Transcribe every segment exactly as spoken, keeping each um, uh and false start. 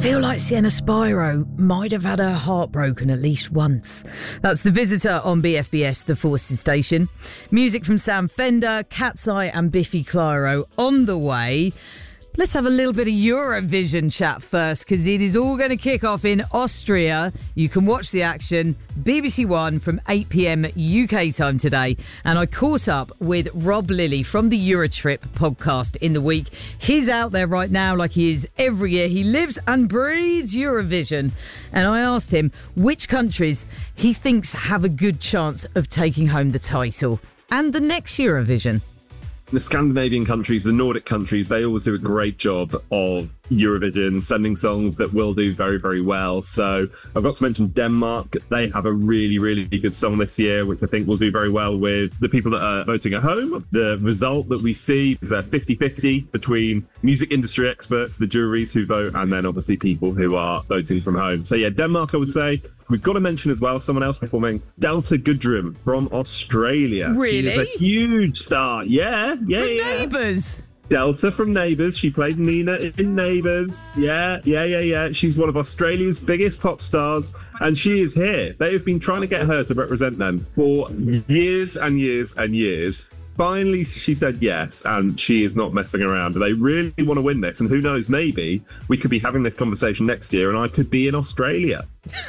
feel like Sienna Spyro might have had her heart broken at least once. That's The Visitor on B F B S, the Forces station. Music from Sam Fender, Cat's Eye and Biffy Clyro on the way. Let's have a little bit of Eurovision chat first, because it is all going to kick off in Austria. You can watch the action, B B C One from eight p.m. U K time today. And I caught up with Rob Lilly from the Eurotrip podcast in the week. He's out there right now like he is every year. He lives and breathes Eurovision. And I asked him which countries he thinks have a good chance of taking home the title and the next Eurovision. The Scandinavian countries, the Nordic countries, they always do a great job of Eurovision, sending songs that will do very, very well. So I've got to mention Denmark. They have a really, really good song this year, which I think will do very well with the people that are voting at home. The result that we see is a fifty-fifty between music industry experts, the juries who vote, and then obviously people who are voting from home. So yeah, Denmark, I would say. We've got to mention as well someone else performing, Delta Goodrem from Australia. Really? She's a huge star. Yeah, yeah, From yeah. Neighbours. Delta from Neighbours. She played Nina in Neighbours. Yeah, yeah, yeah, yeah. She's one of Australia's biggest pop stars, and she is here. They have been trying to get her to represent them for years and years and years. Finally, she said yes, and she is not messing around. They really want to win this, and who knows, maybe we could be having this conversation next year and I could be in Australia.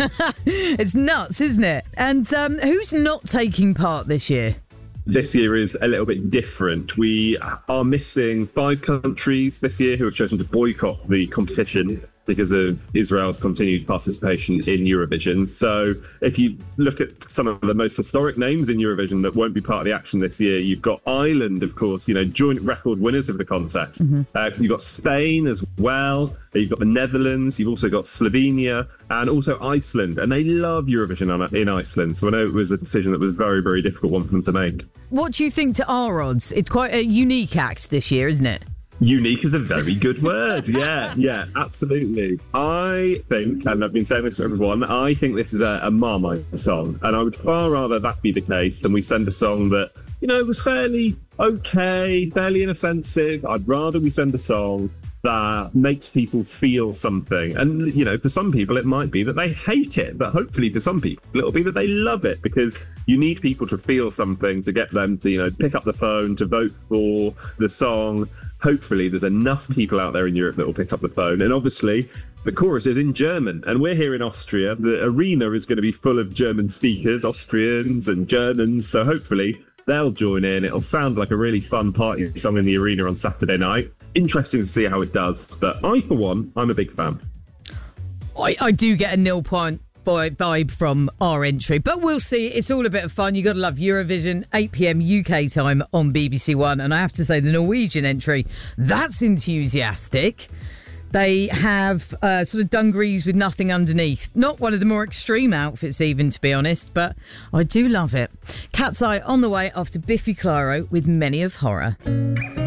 It's nuts, isn't it? And um, who's not taking part this year? This year is a little bit different. We are missing five countries this year who have chosen to boycott the competition because of Israel's continued participation in Eurovision. So if you look at some of the most historic names in Eurovision that won't be part of the action this year, you've got Ireland, of course, you know, joint record winners of the contest. Mm-hmm. Uh, you've got Spain as well. You've got the Netherlands. You've also got Slovenia and also Iceland. And they love Eurovision in Iceland. So I know it was a decision that was a very, very difficult one for them to make. What do you think to our odds? It's quite a unique act this year, isn't it? Unique is a very good word. Yeah, yeah, absolutely. I think, and I've been saying this to everyone, I think this is a, a Marmite song. And I would far rather that be the case than we send a song that, you know, was fairly okay, fairly inoffensive. I'd rather we send a song that makes people feel something. And, you know, for some people, it might be that they hate it. But hopefully for some people, it'll be that they love it, because you need people to feel something to get them to, you know, pick up the phone, to vote for the song. Hopefully there's enough people out there in Europe that will pick up the phone. And obviously the chorus is in German, and we're here in Austria. The arena is going to be full of German speakers, Austrians and Germans. So hopefully they'll join in. It'll sound like a really fun party song in the arena on Saturday night. Interesting to see how it does. But I, for one, I'm a big fan. I, I do get a nil point vibe from our entry, but we'll see. It's all a bit of fun. You got to love Eurovision, eight p.m. U K time on B B C One. And I have to say, the Norwegian entry, that's enthusiastic. They have uh, sort of dungarees with nothing underneath. Not one of the more extreme outfits even, to be honest, but I do love it. Cat's Eye on the way after Biffy Clyro with Many of Horror.